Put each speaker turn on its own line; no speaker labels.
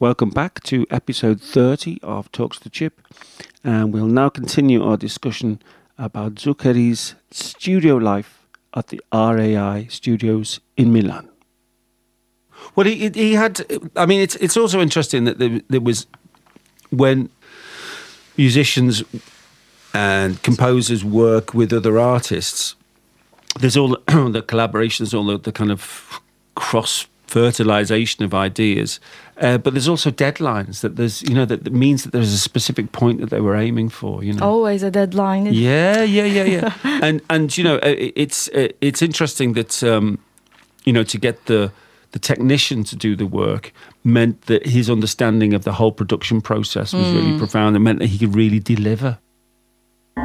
Welcome back to episode 30 of Talks to Chip, and we'll now continue our discussion about Zuccheri's studio life at the RAI studios in Milan. Well, he had, I mean, it's also interesting that there was, when musicians and composers work with other artists, there's all the collaborations, all the kind of cross-fertilization of ideas, but there's also deadlines that there's, that means that there's a specific point that they were aiming for,
Always a deadline.
Yeah. and it's interesting that, to get the technician to do the work meant that his understanding of the whole production process was really profound. It meant that he could really deliver